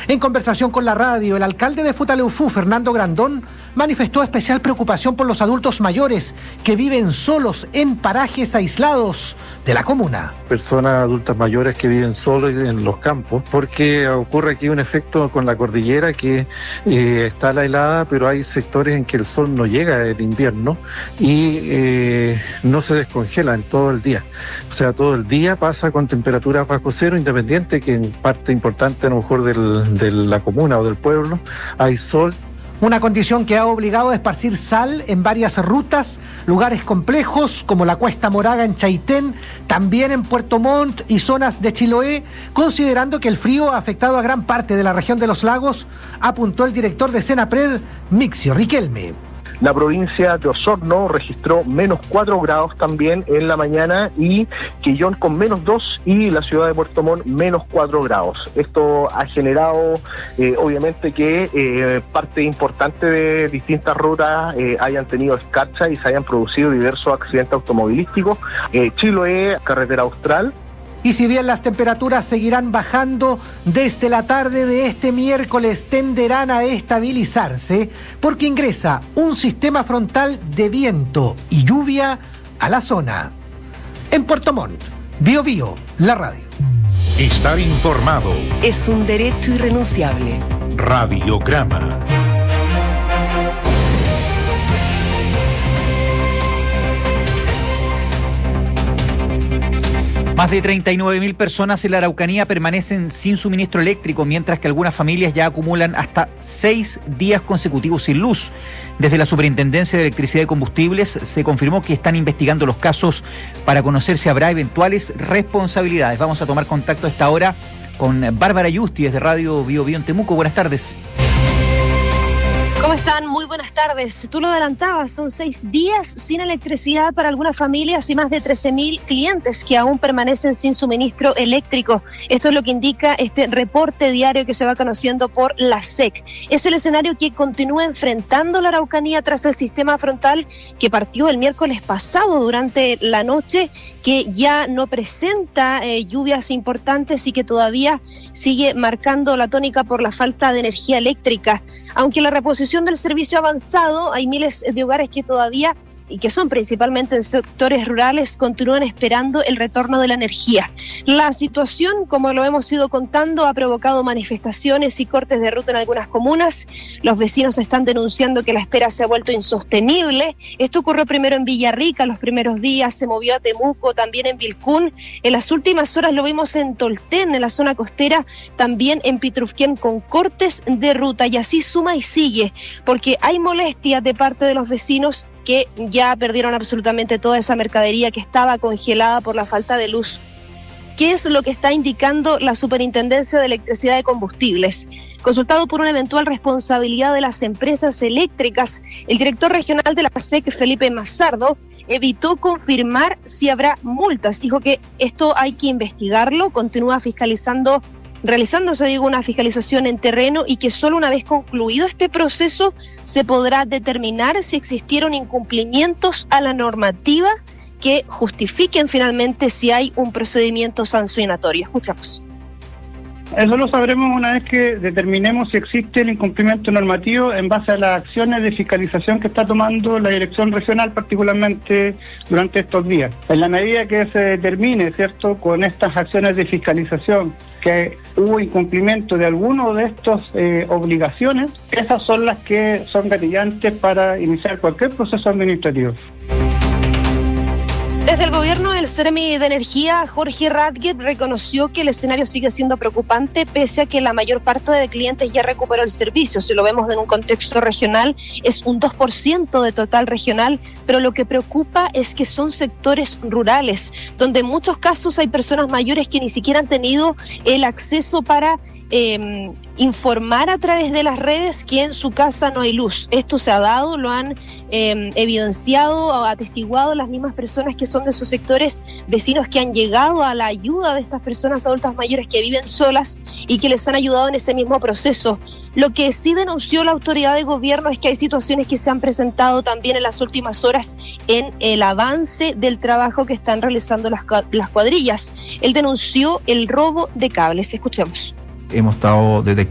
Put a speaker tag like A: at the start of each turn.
A: En conversación con la radio, el alcalde de Futaleufú, Fernando Grandón, manifestó especial preocupación por los adultos mayores que viven solos en parajes aislados de la comuna.
B: Personas adultas mayores que viven solos en los campos, porque ocurre aquí un efecto con la cordillera que está la helada, pero hay sectores en que el sol no llega en invierno y no se descongela en todo el día. O sea, todo el día pasa con temperaturas bajo cero, independiente que en parte importante a lo mejor de la comuna o del pueblo hay sol.
A: Una condición que ha obligado a esparcir sal en varias rutas, lugares complejos como la Cuesta Moraga en Chaitén, también en Puerto Montt y zonas de Chiloé, considerando que el frío ha afectado a gran parte de la región de los lagos, apuntó el director de Senapred, Mixio Riquelme.
C: La provincia de Osorno registró -4 grados también en la mañana y Quillón con -2 y la ciudad de Puerto Montt -4 grados. Esto ha generado obviamente que parte importante de distintas rutas hayan tenido escarcha y se hayan producido diversos accidentes automovilísticos. Chiloé, carretera austral.
A: Y si bien las temperaturas seguirán bajando, desde la tarde de este miércoles tenderán a estabilizarse porque ingresa un sistema frontal de viento y lluvia a la zona. En Puerto Montt, Bío Bío, la radio.
D: Estar informado
E: es un derecho irrenunciable.
D: Radiograma.
F: Más de 39.000 personas en la Araucanía permanecen sin suministro eléctrico, mientras que algunas familias ya acumulan hasta 6 días consecutivos sin luz. Desde la Superintendencia de Electricidad y Combustibles se confirmó que están investigando los casos para conocer si habrá eventuales responsabilidades. Vamos a tomar contacto a esta hora con Bárbara Yusti desde Radio Bío Bío en Temuco. Buenas tardes.
G: ¿Cómo están? Muy buenas tardes. Tú lo adelantabas, son 6 días sin electricidad para algunas familias y más de 13.000 clientes que aún permanecen sin suministro eléctrico. Esto es lo que indica este reporte diario que se va conociendo por la SEC. Es el escenario que continúa enfrentando la Araucanía tras el sistema frontal que partió el miércoles pasado durante la noche, que ya no presenta lluvias importantes y que todavía sigue marcando la tónica por la falta de energía eléctrica. Aunque la reposición del servicio avanzado, hay miles de hogares que todavía, y que son principalmente en sectores rurales, continúan esperando el retorno de la energía. La situación, como lo hemos ido contando, ha provocado manifestaciones y cortes de ruta en algunas comunas. Los vecinos están denunciando que la espera se ha vuelto insostenible. Esto ocurrió primero en Villarrica los primeros días, se movió a Temuco, también en Vilcún. En las últimas horas lo vimos en Tolten, en la zona costera, también en Pitrufquén, con cortes de ruta. Y así suma y sigue, porque hay molestia de parte de los vecinos que ya perdieron absolutamente toda esa mercadería que estaba congelada por la falta de luz. ¿Qué es lo que está indicando la Superintendencia de Electricidad y Combustibles? Consultado por una eventual responsabilidad de las empresas eléctricas, el director regional de la SEC, Felipe Mazardo, evitó confirmar si habrá multas. Dijo que esto hay que investigarlo, continúa realizándose una fiscalización en terreno y que solo una vez concluido este proceso se podrá determinar si existieron incumplimientos a la normativa que justifiquen finalmente si hay un procedimiento sancionatorio. Escuchamos.
H: Eso lo sabremos una vez que determinemos si existe el incumplimiento normativo en base a las acciones de fiscalización que está tomando la dirección regional, particularmente durante estos días. En la medida que se determine, ¿cierto?, con estas acciones de fiscalización que hubo incumplimiento de alguno de estas obligaciones, esas son las que son gatillantes para iniciar cualquier proceso administrativo.
G: Desde el gobierno, el Seremi de Energía, Jorge Radget, reconoció que el escenario sigue siendo preocupante pese a que la mayor parte de clientes ya recuperó el servicio. Si lo vemos en un contexto regional, es un 2% de total regional, pero lo que preocupa es que son sectores rurales, donde en muchos casos hay personas mayores que ni siquiera han tenido el acceso para informar a través de las redes que en su casa no hay luz. Esto se ha dado, lo han evidenciado o atestiguado las mismas personas que son de esos sectores, vecinos que han llegado a la ayuda de estas personas adultas mayores que viven solas y que les han ayudado en ese mismo proceso. Lo que sí denunció la autoridad de gobierno es que hay situaciones que se han presentado también en las últimas horas en el avance del trabajo que están realizando las cuadrillas. Él denunció el robo de cables. Escuchemos.
I: Hemos estado detectando